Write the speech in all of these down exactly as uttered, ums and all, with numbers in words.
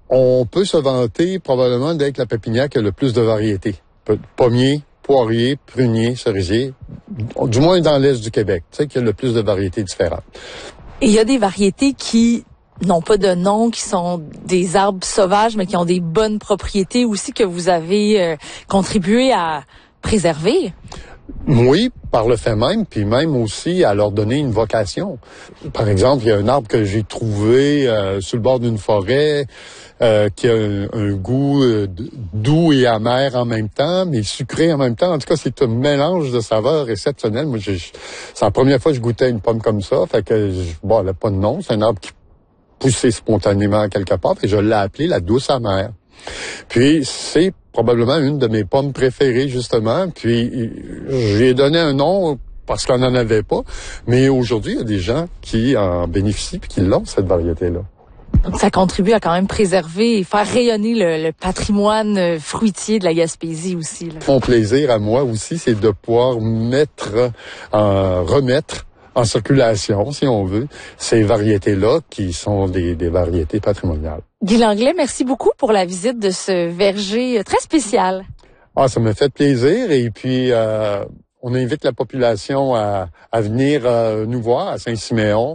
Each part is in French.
On peut se vanter probablement d'être la pépinière qui a le plus de variétés. Pommiers, poiriers, pruniers, cerisiers, du moins dans l'est du Québec, tu sais, qu'il y a le plus de variétés différentes. Et il y a des variétés qui n'ont pas de nom, qui sont des arbres sauvages, mais qui ont des bonnes propriétés aussi que vous avez euh, contribué à préserver. Oui, par le fait même, puis même aussi à leur donner une vocation. Par exemple, il y a un arbre que j'ai trouvé euh, sur le bord d'une forêt euh, qui a un, un goût euh, doux et amer en même temps, mais sucré en même temps. En tout cas, c'est un mélange de saveurs exceptionnel. Moi, j'ai, c'est la première fois que je goûtais une pomme comme ça. Fait que, bon, elle n'a pas de nom. C'est un arbre qui poussait spontanément quelque part. Et je l'ai appelé la douce amère. Puis, c'est probablement une de mes pommes préférées, justement. Puis, j'ai donné un nom parce qu'on n'en avait pas. Mais aujourd'hui, il y a des gens qui en bénéficient et qui l'ont, cette variété-là. Donc, ça contribue à quand même préserver et faire rayonner le, le patrimoine fruitier de la Gaspésie aussi, là. Mon plaisir à moi aussi, c'est de pouvoir mettre, en remettre en circulation, si on veut, ces variétés-là qui sont des, des variétés patrimoniales. Guy Langlais, merci beaucoup pour la visite de ce verger très spécial. Ah, ça me fait plaisir et puis euh, on invite la population à, à venir euh, nous voir à Saint-Siméon.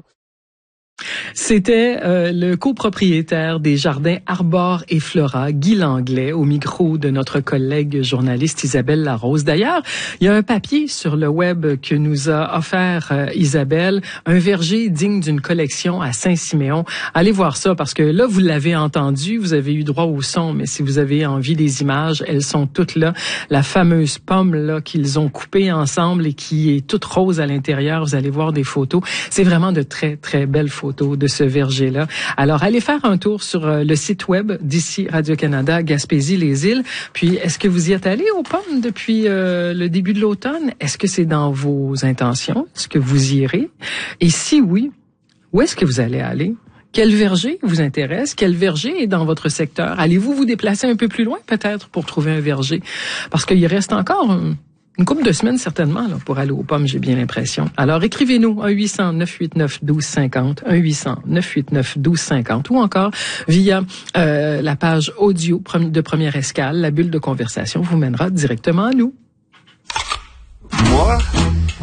C'était euh, le copropriétaire des jardins Arbor et Flora, Guy Langlais, au micro de notre collègue journaliste Isabelle Larose. D'ailleurs, il y a un papier sur le web que nous a offert euh, Isabelle, un verger digne d'une collection à Saint-Siméon. Allez voir ça parce que là, vous l'avez entendu, vous avez eu droit au son, mais si vous avez envie des images, elles sont toutes là. La fameuse pomme là qu'ils ont coupée ensemble et qui est toute rose à l'intérieur, vous allez voir des photos. C'est vraiment de très, très belles photos de ce verger-là. Alors, allez faire un tour sur le site web d'ici Radio-Canada, Gaspésie-les-Îles. Puis, est-ce que vous y êtes allé aux pommes depuis euh, le début de l'automne? Est-ce que c'est dans vos intentions? Est-ce que vous y irez? Et si oui, où est-ce que vous allez aller? Quel verger vous intéresse? Quel verger est dans votre secteur? Allez-vous vous déplacer un peu plus loin, peut-être, pour trouver un verger? Parce qu'il reste encore un Une couple de semaines, certainement, là, pour aller aux pommes, j'ai bien l'impression. Alors, écrivez-nous un huit cents neuf huit neuf un deux cinq zéro, un huit cents neuf huit neuf un deux cinq zéro, ou encore via euh, la page audio de Première Escale. La bulle de conversation vous mènera directement à nous. Moi,